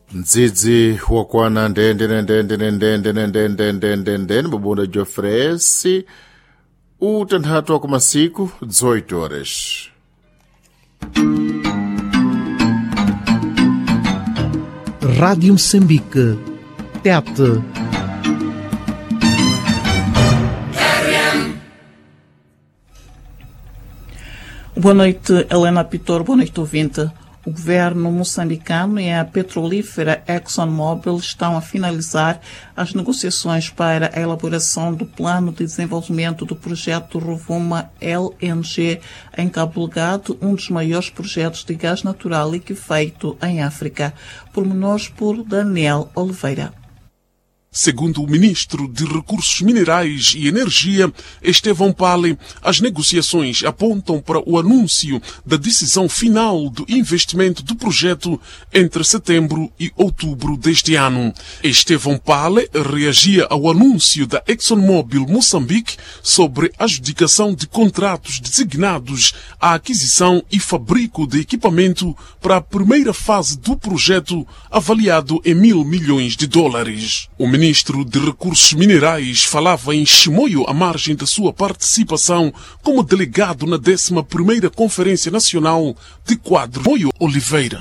Ndzidzi wakwana ndende mbabunda jofresi utanthatu wa kumasiku 18 horas. Rádio Moçambique, TET. Boa noite, Helena Pitor, boa noite, ouvinte. O governo moçambicano e a petrolífera ExxonMobil estão a finalizar as negociações para a elaboração do plano de desenvolvimento do projeto Rovuma LNG em Cabo Delgado, um dos maiores projetos de gás natural liquefeito em África. Pormenores por Daniel Oliveira. Segundo o ministro de Recursos Minerais e Energia, Estevão Pale, as negociações apontam para o anúncio da decisão final do investimento do projeto entre setembro e outubro deste ano. Estevão Pale reagia ao anúncio da ExxonMobil Moçambique sobre a adjudicação de contratos designados à aquisição e fabrico de equipamento para a primeira fase do projeto, avaliado em $1.000 milhões. O ministro de Recursos Minerais falava em Chimoio à margem da sua participação como delegado na 11ª Conferência Nacional de Quadro. Chimoio Oliveira.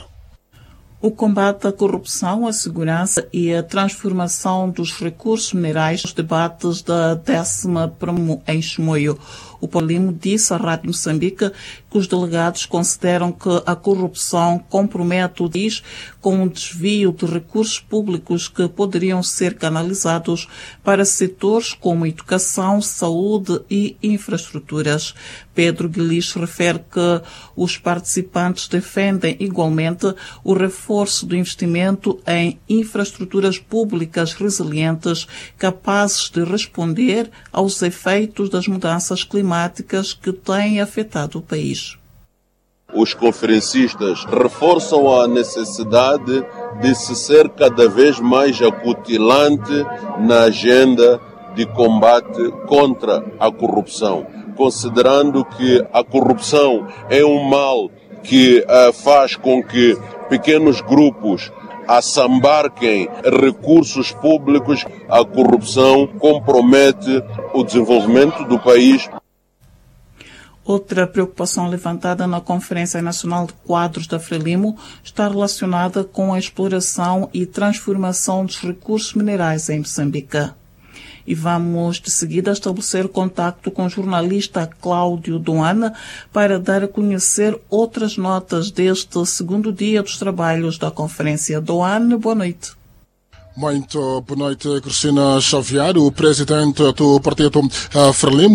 O combate à corrupção, a segurança e a transformação dos recursos minerais, os debates da 10ª Promo em Chimoio. O Paulino disse à Rádio Moçambique que os delegados consideram que a corrupção compromete o país com um desvio de recursos públicos que poderiam ser canalizados para setores como educação, saúde e infraestruturas. Pedro Guilis refere que os participantes defendem igualmente o reforço do investimento em infraestruturas públicas resilientes, capazes de responder aos efeitos das mudanças climáticas que têm afetado o país. Os conferencistas reforçam a necessidade de se ser cada vez mais acutilante na agenda de combate contra a corrupção, considerando que a corrupção é um mal que faz com que pequenos grupos assambarquem recursos públicos. A corrupção compromete o desenvolvimento do país. Outra preocupação levantada na Conferência Nacional de Quadros da Frelimo está relacionada com a exploração e transformação dos recursos minerais em Moçambique. E vamos de seguida estabelecer contacto com o jornalista Cláudio Doana para dar a conhecer outras notas deste segundo dia dos trabalhos da Conferência. Doana, boa noite. Muito boa noite, Cristina Xavier. O presidente do partido Frelimo